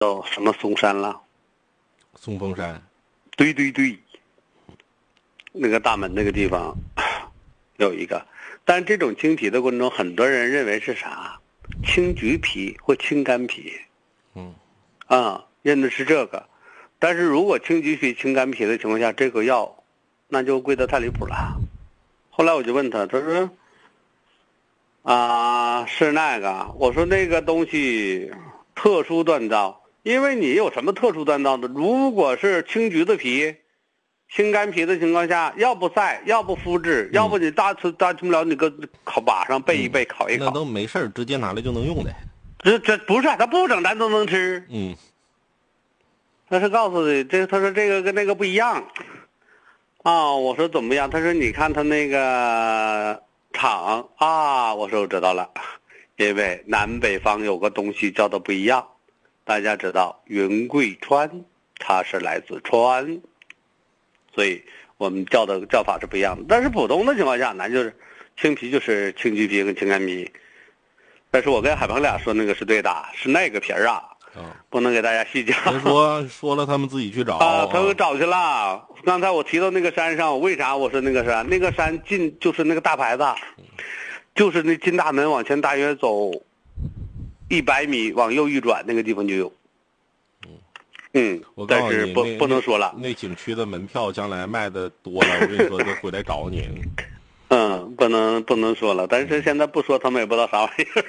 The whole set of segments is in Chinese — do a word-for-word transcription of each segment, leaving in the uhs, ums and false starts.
到什么嵩山了？ 松峰山。 对对对，那个大门那个地方有一个，但这种青皮的过程中，很多人认为是啥？青橘皮或青柑皮。 嗯。 啊，认的是这个，但是如果青橘皮、青柑皮的情况下，这个药那就贵得太离谱了。后来我就问他，他说啊是那个，我说那个东西特殊锻造，因为你有什么特殊锻造的？如果是青橘子皮、青柑皮的情况下，要不晒，要不敷制，要不你大吃大吃不了，你搁烤把上备一备，烤一烤， 那都没事直接拿来就能用的。 这这不是他不整咱都能吃。 嗯。 他是告诉你这，他说这个跟那个不一样。啊，我说怎么样？他说你看他那个厂啊，我说我知道了，因为南北方有个东西叫的不一样。大家知道云贵川，它是来自川，所以我们叫的叫法是不一样的。但是普通的情况下，咱就是青皮就是青橘皮跟青柑皮。但是我跟海鹏俩说那个是对的，是那个皮儿啊。 啊， 不能给大家细讲。 别说说了，他们自己去找啊，他们找去了。刚才我提到那个山上，为啥我说那个山？那个山进就是那个大牌子，就是那进大门往前大约走一百米，往右一转那个地方就有。嗯， 我告但是不诉你那不能说了。 那景区的门票将来卖的多了，我跟你说，就回来找你。 嗯，不能不能说了，但是现在不说，他们也不知道啥玩意儿。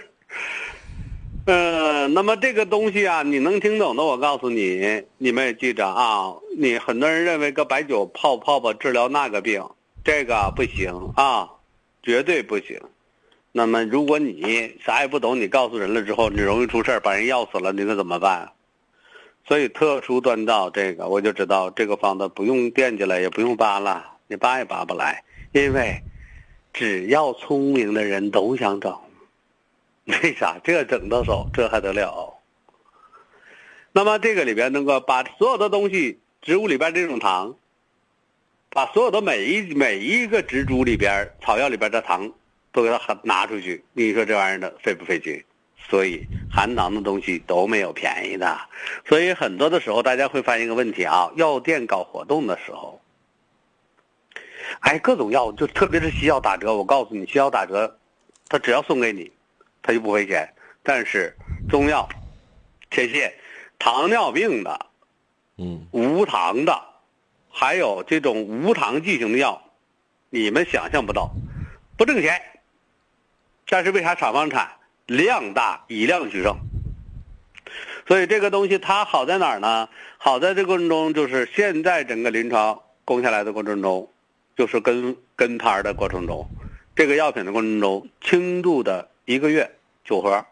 呃，那么这个东西啊，你能听懂的，我告诉你，你们也记着啊。你很多人认为搁白酒泡泡吧治疗那个病，这个不行啊，绝对不行。那么如果你啥也不懂，你告诉人了之后，你容易出事儿，把人要死了，你可怎么办？所以特殊锻造这个，我就知道这个方子不用惦记了，也不用扒了，你扒也扒不来，因为只要聪明的人都想整。为啥？这整到手，这还得了？那么这个里边能够把所有的东西，植物里边这种糖，把所有的每一每一个植株里边、草药里边的糖都给它拿出去，你说这玩意儿的费不费劲？所以含糖的东西都没有便宜的。所以很多的时候，大家会发现一个问题啊，药店搞活动的时候，哎，各种药就特别是西药打折，我告诉你，西药打折，他只要送给你。他就不赔钱，但是中药、前线、糖尿病的， 嗯， 无糖的，还有这种无糖剂型的药，你们想象不到，不挣钱。但是为啥厂房产量大，以量取胜？所以这个东西它好在哪儿呢？好在这个过程中，就是现在整个临床攻下来的过程中，就是跟跟拍的过程中，这个药品的过程中，轻度的。一个月九盒，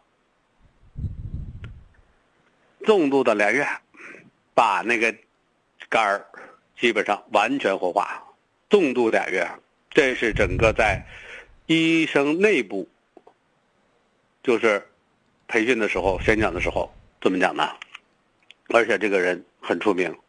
重度的俩月，把那个肝儿基本上完全活化。重度俩月，这是整个在医生内部就是培训的时候、宣讲的时候这么讲的，而且这个人很出名。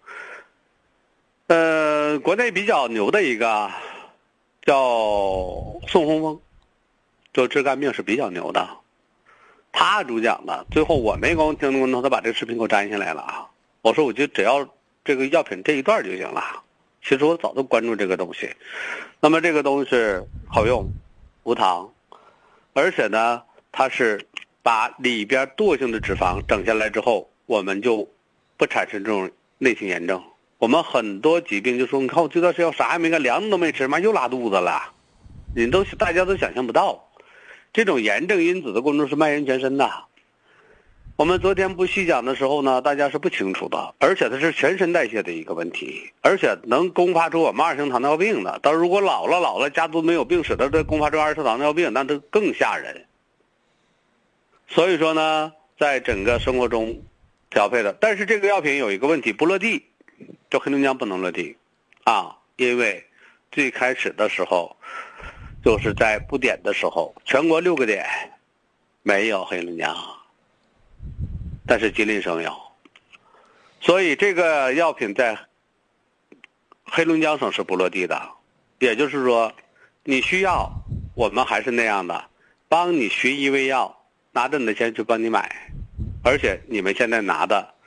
呃，国内比较牛的一个叫宋洪峰。就治肝病是比较牛的，他主讲的。最后我没光听懂，他把这个视频给我摘下来了啊！我说我就只要这个药品这一段就行了。其实我早都关注这个东西。那么这个东西是好用，无糖，而且呢，它是把里边惰性的脂肪整下来之后，我们就不产生这种内性炎症。我们很多疾病就说，你看我这段时间啥也没干，粮都没吃，妈又拉肚子了，你都大家都想象不到。这种炎症因子的过程中是蔓延全身的。我们昨天不细讲的时候呢，大家是不清楚的，而且它是全身代谢的一个问题，而且能攻发出我们二型糖尿病的。但如果老了老了家族没有病史的，这攻发出二型糖尿病，那这更吓人。所以说呢，在整个生活中调配的，但是这个药品有一个问题，不落地，就黑龙江不能落地啊，因为最开始的时候。就是在布点的时候，全国六个点没有黑龙江，但是吉林省有，所以这个药品在黑龙江省是不落地的。也就是说，你需要，我们还是那样的，帮你寻医喂药，拿着你的钱去帮你买，而且你们现在拿的